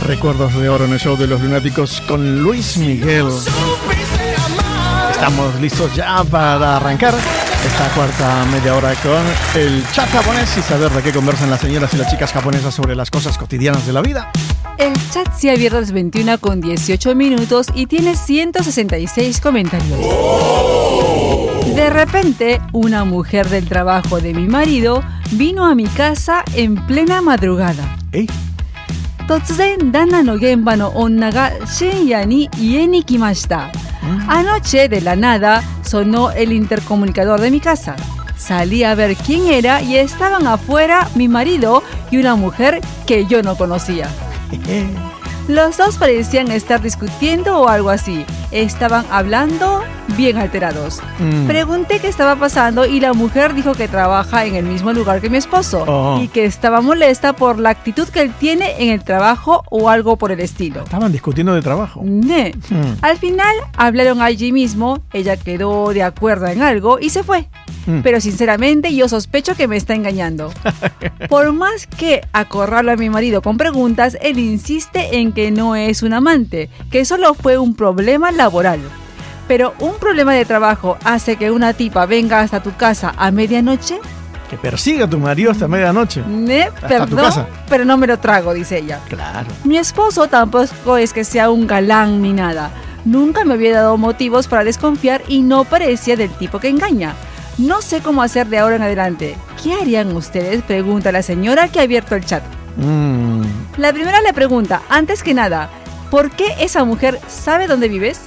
Recuerdos de oro en el show de los lunáticos con Luis Miguel. Estamos listos ya para arrancar esta cuarta media hora con el chat japonés y saber de qué conversan las señoras y las chicas japonesas sobre las cosas cotidianas de la vida. El chat se ha abierto a las 21:18 y tiene 166 comentarios. De repente, una mujer del trabajo de mi marido vino a mi casa en plena madrugada. Totsuzen dana no genba no onna ga shinya ni ie ni kimashita. Anoche, de la nada, sonó el intercomunicador de mi casa. Salí a ver quién era y estaban afuera mi marido y una mujer que yo no conocía. Los dos parecían estar discutiendo o algo así. Estaban hablando bien alterados. Pregunté qué estaba pasando y la mujer dijo que trabaja en el mismo lugar que mi esposo y que estaba molesta por la actitud que él tiene en el trabajo o algo por el estilo. Estaban discutiendo de trabajo. Al final hablaron allí mismo, ella quedó de acuerdo en algo y se fue. Pero sinceramente yo sospecho que me está engañando. Por más que acorralo a mi marido con preguntas, él insiste en que no es un amante, que solo fue un problema laboral. Pero un problema de trabajo hace que una tipa venga hasta tu casa a medianoche. Que persiga a tu marido hasta medianoche. Perdón, tu casa. Pero no me lo trago, dice ella. Claro. Mi esposo tampoco es que sea un galán ni nada. Nunca me había dado motivos para desconfiar y no parecía del tipo que engaña. No sé cómo hacer de ahora en adelante. ¿Qué harían ustedes? Pregunta la señora que ha abierto el chat. La primera le pregunta, antes que nada, ¿por qué esa mujer sabe dónde vives?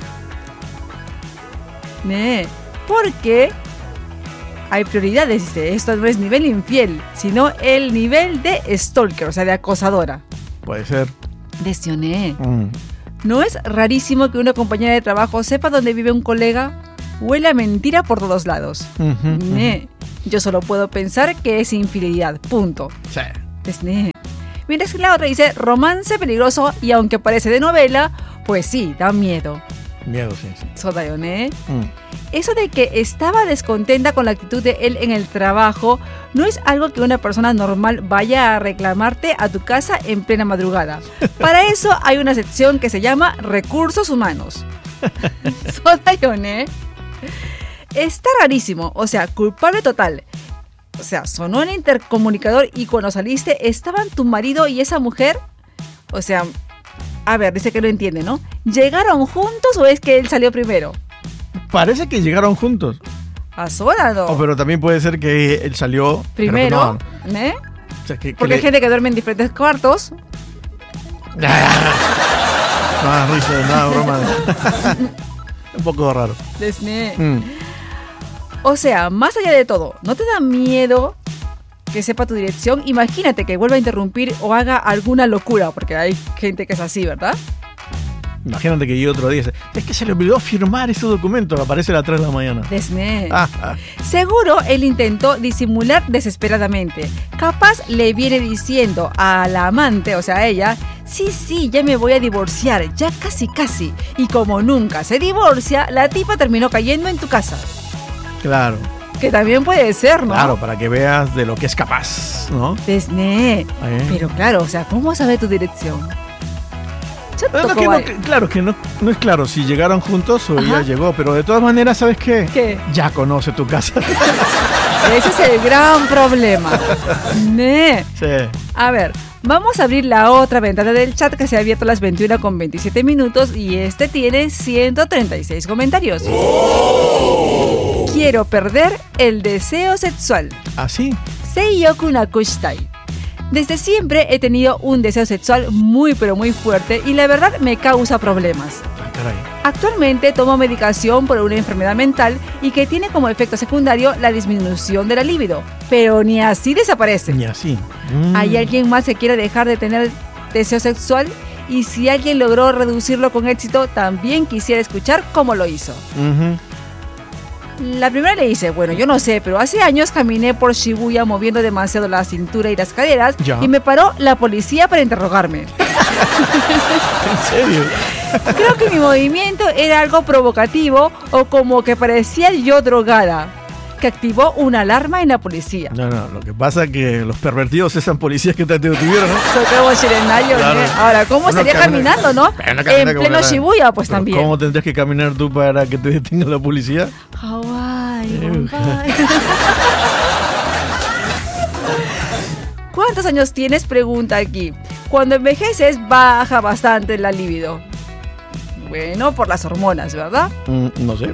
Porque hay prioridades, dice. Esto no es nivel infiel, sino el nivel de stalker, o sea, de acosadora. Puede ser. Desioné. ¿No es rarísimo que una compañera de trabajo sepa dónde vive un colega? Huele a mentira por todos lados. Yo solo puedo pensar que es infidelidad. Punto. Sí. Mientras que la otra dice romance peligroso y aunque parece de novela, pues sí, da miedo. Miedo, sí. Sodayone. Eso de que estaba descontenta con la actitud de él en el trabajo no es algo que una persona normal vaya a reclamarte a tu casa en plena madrugada. Para eso hay una sección que se llama recursos humanos. Sodayone. Está rarísimo, o sea, culpable total. O sea, sonó el intercomunicador y cuando saliste, ¿estaban tu marido y esa mujer? O sea, a ver, dice que no entiende, ¿no? ¿Llegaron juntos o es que él salió primero? Parece que llegaron juntos. ¿Asóralo? Pero también puede ser que él salió primero, O sea, porque hay gente que duerme en diferentes cuartos. Nada, broma. Un poco raro. O sea, más allá de todo, ¿no te da miedo que sepa tu dirección? Imagínate que vuelva a interrumpir o haga alguna locura, porque hay gente que es así, ¿verdad? Imagínate que yo otro día dice, es que se le olvidó firmar ese documento, aparece a las 3 de la mañana. Seguro él intentó disimular desesperadamente. Capaz le viene diciendo a la amante, o sea a ella, sí, ya me voy a divorciar, ya casi. Y como nunca se divorcia, la tipa terminó cayendo en tu casa. Claro. Que también puede ser, ¿no? Claro, para que veas de lo que es capaz, ¿no? Pero claro, o sea, ¿cómo sabe tu dirección? Claro que no es claro si llegaron juntos o ella llegó, pero de todas maneras, ¿sabes qué? ¿Qué? Ya conoce tu casa. Ese es el gran problema. Sí. A ver, vamos a abrir la otra ventana del chat que se ha abierto a las 21:27 y este tiene 136 comentarios. Quiero perder el deseo sexual. ¿Ah, sí? Seiyoku nakushitai. Desde siempre he tenido un deseo sexual muy pero muy fuerte y la verdad me causa problemas. Caray. Actualmente tomo medicación por una enfermedad mental y que tiene como efecto secundario la disminución de la libido, pero ni así desaparece. Ni así. ¿Hay alguien más que quiera dejar de tener deseo sexual? Y si alguien logró reducirlo con éxito, también quisiera escuchar cómo lo hizo. La primera le dice, bueno, yo no sé, pero hace años caminé por Shibuya moviendo demasiado la cintura y las caderas y me paró la policía para interrogarme. ¿En serio? Creo que mi movimiento era algo provocativo o como que parecía yo drogada. que activó una alarma en la policía. No, lo que pasa es que los pervertidos eran policías que te detuvieron, ¿no? Claro. Ahora, ¿cómo sería caminando, no? En pleno Shibuya, pues también. ¿Cómo tendrías que caminar tú para que te detenga la policía? Hawái, ¿Cuántos años tienes? Pregunta aquí. Cuando envejeces baja bastante la libido. Bueno, por las hormonas, ¿verdad? No sé.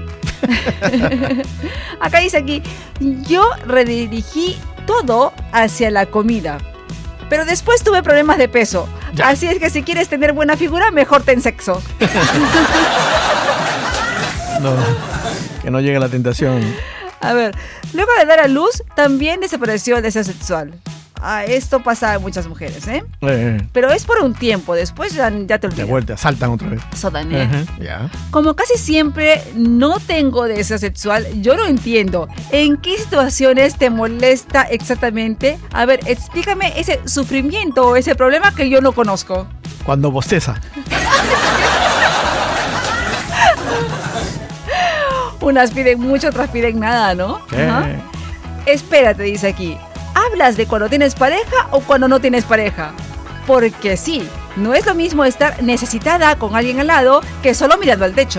Acá dice aquí, yo redirigí todo hacia la comida, pero después tuve problemas de peso. Ya. Así es que si quieres tener buena figura, mejor ten sexo. No, que no llegue la tentación. A ver, luego de dar a luz, también desapareció el deseo sexual. Esto pasa a muchas mujeres, ¿eh? Pero es por un tiempo, después ya te olvidas. De vuelta, saltan otra vez. Yeah. Como casi siempre no tengo deseo sexual, yo no entiendo. ¿En qué situaciones te molesta exactamente? A ver, explícame ese sufrimiento o ese problema que yo no conozco. Cuando bosteza. Unas piden mucho, otras piden nada, ¿no? Espérate, dice aquí. ¿Hablas de cuando tienes pareja o cuando no tienes pareja? Porque sí, no es lo mismo estar necesitada con alguien al lado que solo mirando al techo.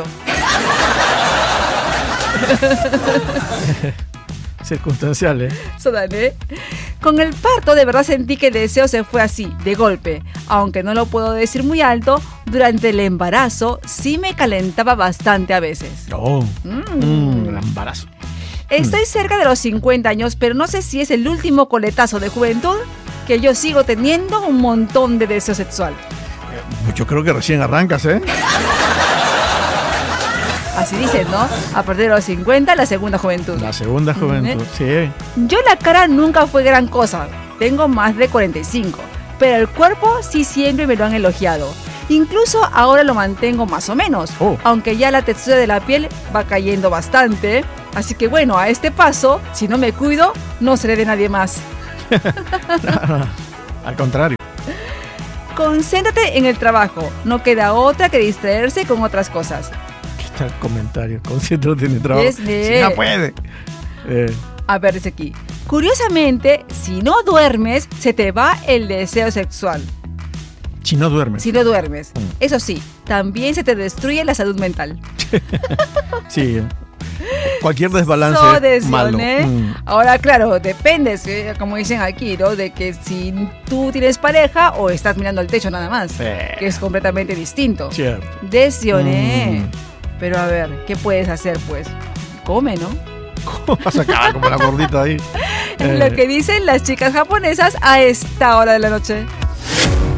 Circunstancial, ¿eh? Con el parto de verdad sentí que el deseo se fue así, de golpe. Aunque no lo puedo decir muy alto, durante el embarazo sí me calentaba bastante a veces. El embarazo. Estoy cerca de los 50 años, pero no sé si es el último coletazo de juventud que yo sigo teniendo un montón de deseo sexual. Yo creo que recién arrancas, ¿eh? Así dicen, ¿no? A partir de los 50, la segunda juventud. La segunda juventud, sí. Yo la cara nunca fue gran cosa. Tengo más de 45. Pero el cuerpo sí siempre me lo han elogiado. Incluso ahora lo mantengo más o menos. Aunque ya la textura de la piel va cayendo bastante. Así que bueno, a este paso, si no me cuido, no seré de nadie más. No, al contrario. Concéntrate en el trabajo. No queda otra que distraerse con otras cosas. ¿Qué está el comentario? Concéntrate en el trabajo. Si no puede. A ver, dice aquí. Curiosamente, si no duermes, se te va el deseo sexual. Si no duermes. Eso sí, también se te destruye la salud mental. Sí. Cualquier desbalance es malo. Ahora, claro, depende, como dicen aquí, ¿no? De que si tú tienes pareja o estás mirando al techo nada más, que es completamente distinto. Cierto. Pero a ver, ¿qué puedes hacer, pues? Come, ¿no? ¿Cómo vas a acabar como la gordita ahí? Lo que dicen las chicas japonesas a esta hora de la noche.